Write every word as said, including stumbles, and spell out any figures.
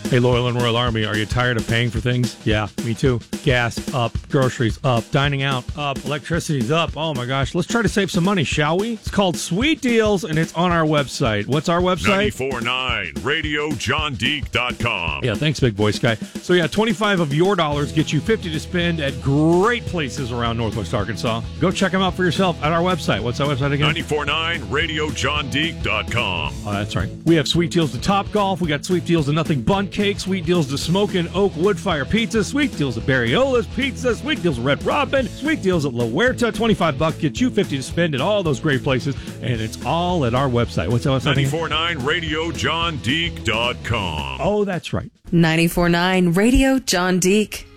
Hey, Loyal and Royal Army, are you tired of paying for things? Yeah, me too. Gas up, groceries up, dining out up, electricity's up. Oh my gosh, let's try to save some money, shall we? It's called Sweet Deals, and it's on our website. What's our website? ninety-four point nine radio john deek dot com. Yeah, thanks, big voice guy. So yeah, twenty-five of your dollars get you fifty to spend at great places around Northwest Arkansas. Go check them out for yourself at our website. What's our website again? ninety-four point nine radio john deek dot com. Oh, that's right. We have sweet deals to Top Golf. We got sweet deals to Nothing Bundt Cake, sweet deals to Smokin' Oak Wood Fire Pizza, sweet deals to Barriola's Pizza, sweet deals at Red Robin, sweet deals at La Huerta. twenty-five bucks get you fifty to spend at all those great places, and it's all at our website. What's that website? ninety-four point nine radio john deek dot com. Oh, that's right. ninety-four point nine Radio John Deek.